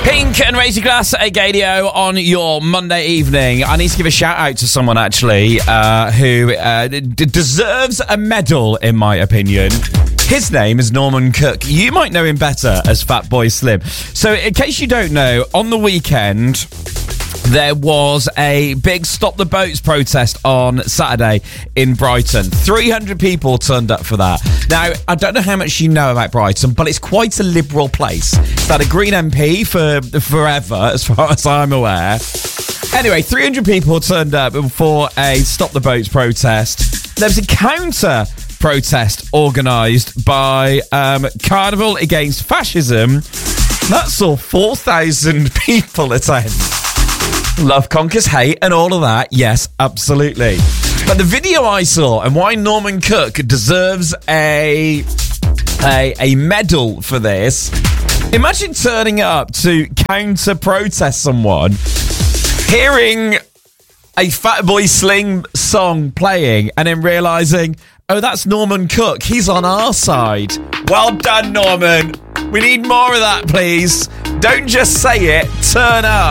Pink and Raise Your Glass at Gadio on your Monday evening. I need to give a shout out to someone actually who deserves a medal, in my opinion. His name is Norman Cook. You might know him better as Fatboy Slim. So in case you don't know, on the weekend there was a big Stop the Boats protest on Saturday in Brighton. 300 people turned up for that. Now, I don't know how much you know about Brighton, but it's quite a liberal place. It's had a Green MP for forever, as far as I'm aware. Anyway, 300 people turned up for a Stop the Boats protest. There was a counter protest organised by Carnival Against Fascism. That saw 4,000 people attend. Love conquers hate and all of that. Yes, absolutely. But the video I saw and why Norman Cook deserves a medal for this. Imagine turning up to counter protest someone, hearing a Fatboy Slim song playing, and then realising, oh, that's Norman Cook. He's on our side. Well done, Norman. We need more of that, please. Don't just say it. Turn up.